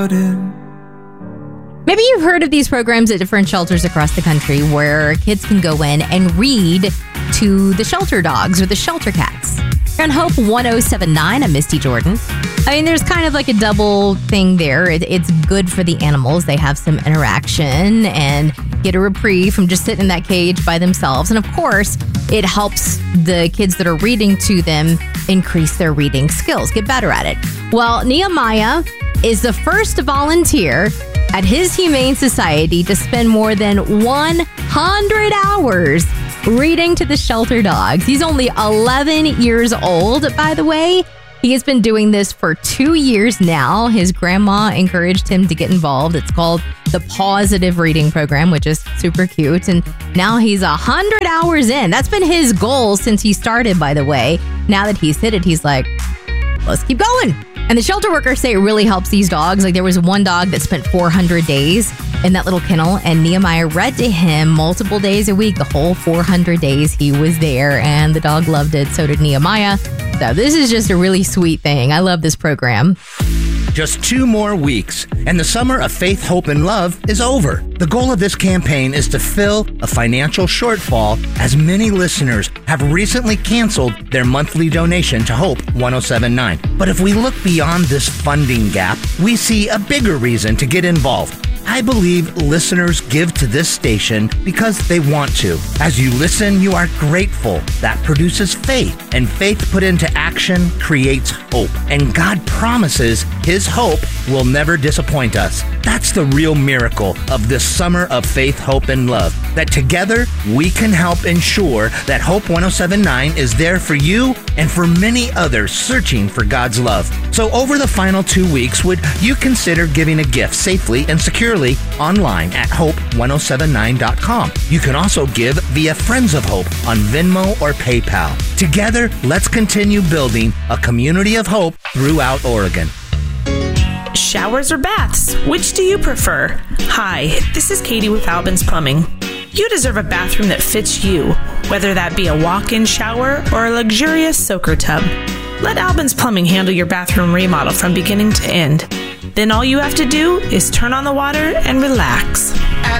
Maybe you've heard of these programs at different shelters across the country where kids can go in and read to the shelter dogs or the shelter cats. You're on Hope 1079. I'm Misty Jordan. I mean, there's kind of like a double thing there. It's good for the animals. They have some interaction and get a reprieve from just sitting in that cage by themselves. And of course, it helps the kids that are reading to them increase their reading skills, get better at it. Well, Nehemiah is the first volunteer at his Humane Society to spend more than 100 hours reading to the shelter dogs. He's only 11 years old, by the way. He has been doing this for 2 years now. His grandma encouraged him to get involved. It's called the Positive Reading Program, which is super cute. And now he's 100 hours in. That's been his goal since he started, by the way. Now that he's hit it, he's like, let's keep going. And the shelter workers say it really helps these dogs. Like there was one dog that spent 400 days in that little kennel, and Nehemiah read to him multiple days a week, the whole 400 days he was there, and the dog loved it. So did Nehemiah. So this is just a really sweet thing. I love this program. Just 2 more weeks, and the summer of faith, hope, and love is over. The goal of this campaign is to fill a financial shortfall, as many listeners have recently canceled their monthly donation to Hope 1079. But if we look beyond this funding gap, we see a bigger reason to get involved. I believe listeners give to this station because they want to. As you listen, you are grateful. That produces faith, and faith put into action creates hope. And God promises His hope will never disappoint us. That's the real miracle of this summer of faith, hope, and love. That together we can help ensure that Hope 1079 is there for you and for many others searching for God's love. So over the final 2 weeks, would you consider giving a gift safely and securely online at hope1079.com. You can also give via Friends of Hope on Venmo or PayPal. Together, let's continue building a community of hope throughout Oregon. Showers or baths? Which do you prefer? Hi, this is Katie with Albin's Plumbing. You deserve a bathroom that fits you, whether that be a walk-in shower or a luxurious soaker tub. Let Albin's Plumbing handle your bathroom remodel from beginning to end. Then all you have to do is turn on the water and relax.